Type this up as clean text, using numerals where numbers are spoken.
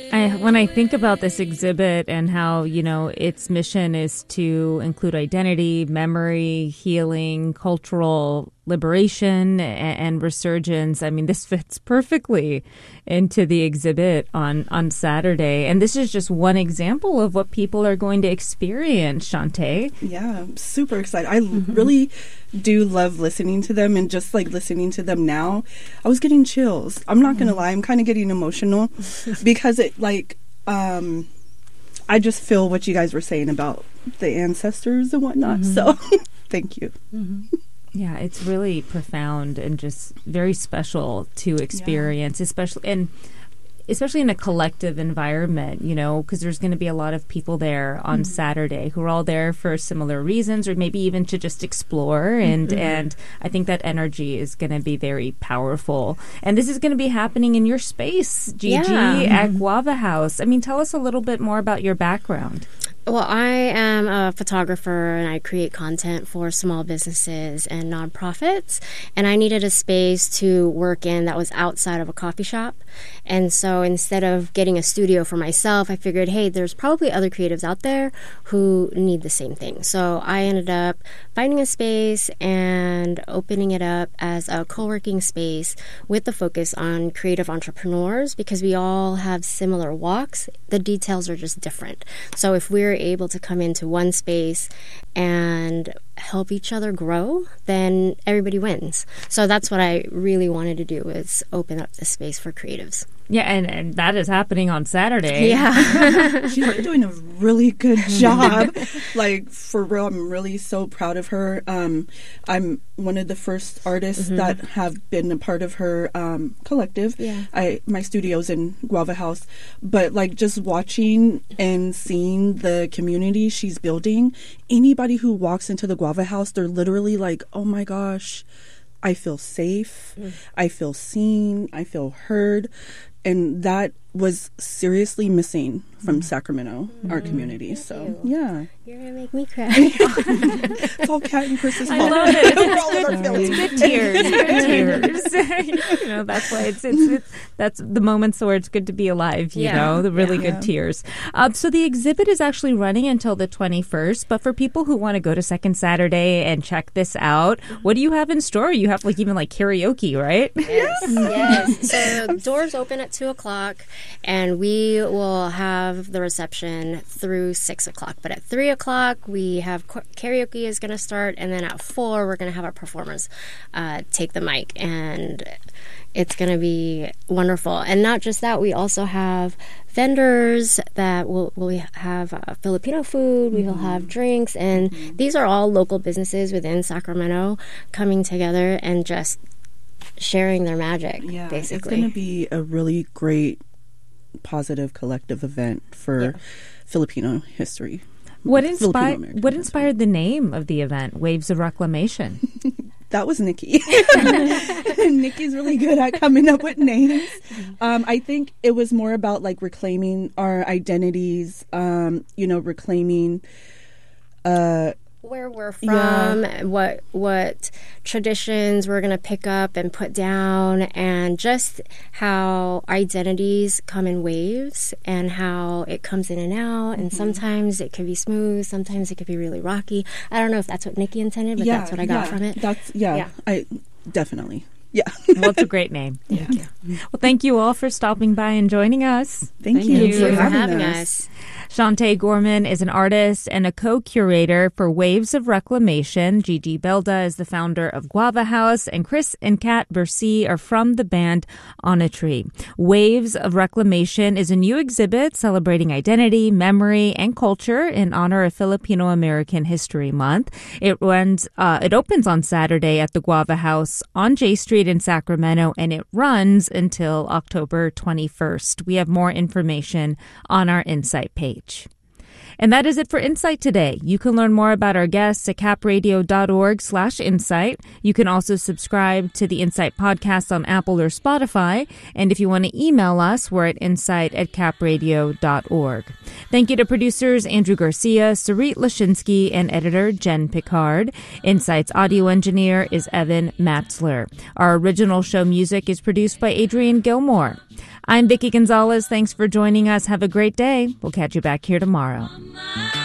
When I think about this exhibit and how, its mission is to include identity, memory, healing, cultural liberation, and resurgence, I mean, this fits perfectly into the exhibit on Saturday. And this is just one example of what people are going to experience, Shantae. Yeah, I'm super excited. I really do love listening to them, and just like listening to them now, I was getting chills. I'm not going to lie. I'm kind of getting emotional because I just feel what you guys were saying about the ancestors and whatnot. So thank you. Yeah, it's really profound and just very special to experience, especially in a collective environment, because there's going to be a lot of people there on Saturday who are all there for similar reasons, or maybe even to just explore. And I think that energy is going to be very powerful. And this is going to be happening in your space, Gigi, at Guava House. I mean, tell us a little bit more about your background. Well, I am a photographer and I create content for small businesses and nonprofits. And I needed a space to work in that was outside of a coffee shop. And so instead of getting a studio for myself, I figured, hey, there's probably other creatives out there who need the same thing. So I ended up finding a space and opening it up as a co-working space with the focus on creative entrepreneurs, because we all have similar walks. The details are just different. So if we're able to come into one space and help each other grow, then everybody wins. So that's what I really wanted to do, is open up the space for creatives. Yeah, and that is happening on Saturday. Yeah. She's doing a really good job. Like, for real, I'm really so proud of her. I'm one of the first artists that have been a part of her collective. Yeah. My studio's in Guava House. But, like, just watching and seeing the community she's building, anybody who walks into the Guava House, they're literally like, oh my gosh, I feel safe. I feel seen. I feel heard. And that was seriously missing from Sacramento, our community. So, yeah. You're going to make me cry. It's all Kat and Chris's fault. I love it. It's good tears. Good tears. That's why it's that's the moments where it's good to be alive, the really good tears. So the exhibit is actually running until the 21st, but for people who want to go to Second Saturday and check this out, what do you have in store? You have even karaoke, right? Yes. So doors open at 2 o'clock. And we will have the reception through 6 o'clock. But at 3 o'clock, we have karaoke is going to start. And then at 4, we're going to have our performers take the mic. And it's going to be wonderful. And not just that, we also have vendors that will have Filipino food. We will have drinks. And these are all local businesses within Sacramento coming together and just sharing their magic, basically. It's going to be a really great, positive, collective event for Filipino history. What inspired the name of the event, Waves of Reclamation? That was Nikki. Nikki's really good at coming up with names. I think it was more about reclaiming our identities, reclaiming where we're from, what traditions we're going to pick up and put down, and just how identities come in waves and how it comes in and out. And sometimes it could be smooth, sometimes it could be really rocky. I don't know if that's what Nikki intended, but that's what I got from it. I definitely. Yeah. Well, it's a great name. Thank you. Well, thank you all for stopping by and joining us. Thank you for having us. Shantae Gorman is an artist and a co-curator for Waves of Reclamation. Gigi Belda is the founder of Guava House, and Chris and Kat Bercy are from the band On a Tree. Waves of Reclamation is a new exhibit celebrating identity, memory, and culture in honor of Filipino American History Month. It opens on Saturday at the Guava House on J Street in Sacramento, and it runs until October 21st. We have more information on our Insight page. And that is it for Insight today. You can learn more about our guests at capradio.org/insight. You can also subscribe to the Insight podcast on Apple or Spotify. And if you want to email us, we're at insight@capradio.org. Thank you to producers Andrew Garcia, Sarit Lashinsky, and editor Jen Picard. Insight's audio engineer is Evan Matzler. Our original show music is produced by Adrian Gilmore. I'm Vicki Gonzalez. Thanks for joining us. Have a great day. We'll catch you back here tomorrow.